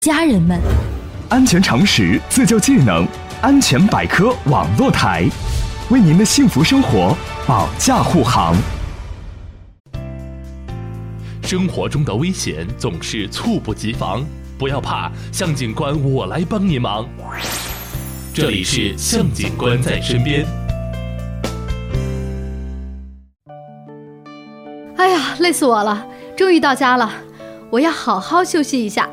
家人们， 安全常识自救技能，安全百科网络台，为您的幸福生活保驾护航。 生活中的危险总是猝不及防，不要怕，向警官我来帮您忙。这里是向警官在身边。 哎呀，累死我了，终于到家了，我要好好休息一下。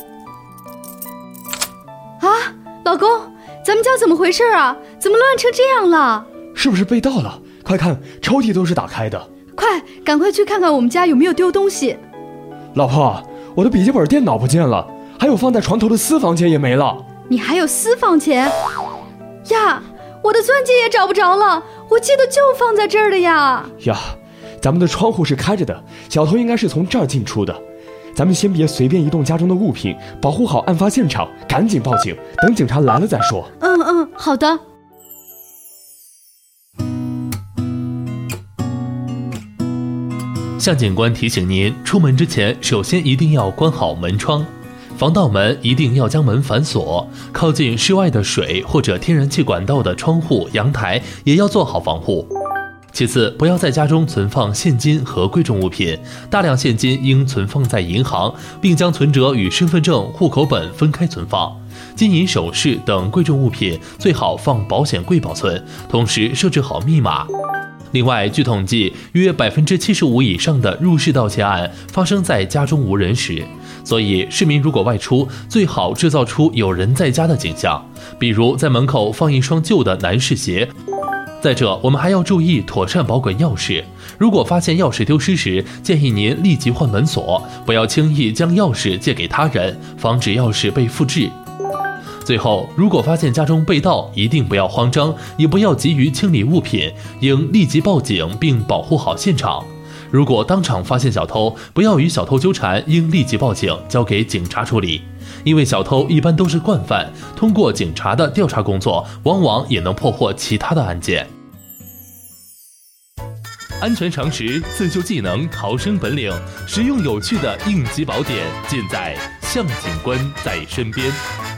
啊，老公，咱们家怎么回事啊？怎么乱成这样了？ 是不是被盗了？快看，抽屉都是打开的。 快，赶快去看看我们家有没有丢东西。 老婆，我的笔记本电脑不见了，还有放在床头的私房钱也没了。 你还有私房钱？呀，我的钻戒也找不着了，我记得就放在这儿的呀。 呀，咱们的窗户是开着的，小偷应该是从这儿进出的。咱们先别随便移动家中的物品，保护好案发现场，赶紧报警，等警察来了再说。 好的。 向警官提醒您，出门之前首先一定要关好门窗，防盗门一定要将门反锁，靠近室外的水或者天然气管道的窗户、阳台也要做好防护。其次，不要在家中存放现金和贵重物品，大量现金应存放在银行，并将存折与身份证、户口本分开存放。金银首饰等贵重物品最好放保险柜保存，同时设置好密码。另外，据统计，约75%以上的入室盗窃案发生在家中无人时，所以市民如果外出，最好制造出有人在家的景象，比如在门口放一双旧的男士鞋。再者，我们还要注意妥善保管钥匙。如果发现钥匙丢失时，建议您立即换门锁，不要轻易将钥匙借给他人，防止钥匙被复制。最后，如果发现家中被盗，一定不要慌张，也不要急于清理物品，应立即报警并保护好现场。如果当场发现小偷，不要与小偷纠缠，应立即报警，交给警察处理。因为小偷一般都是惯犯，通过警察的调查工作，往往也能破获其他的案件。安全常识、自救技能、逃生本领，实用有趣的应急宝典，尽在向警官在身边。